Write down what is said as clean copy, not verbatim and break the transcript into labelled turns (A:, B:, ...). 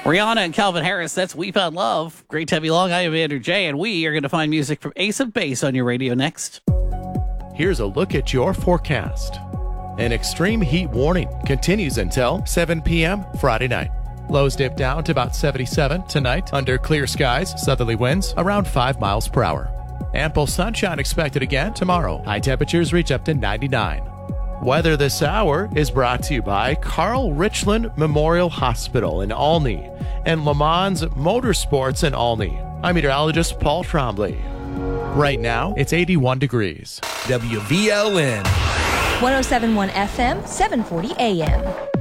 A: Rihanna and Calvin Harris, that's We Found Love. Great to have you along. I am Andrew J, and we are going to find music from Ace of Base on your radio next.
B: Here's a look at your forecast. An extreme heat warning continues until 7 p.m. Friday night. Lows dip down to about 77 tonight under clear skies, southerly winds around 5 miles per hour. Ample sunshine expected again tomorrow. High temperatures reach up to 99. Weather this hour is brought to you by Carl Richland Memorial Hospital in Olney and Le Mans Motorsports in Olney. I'm meteorologist Paul Trombley. Right now, it's 81 degrees.
C: WVLN
D: 107.1 FM, 740 AM.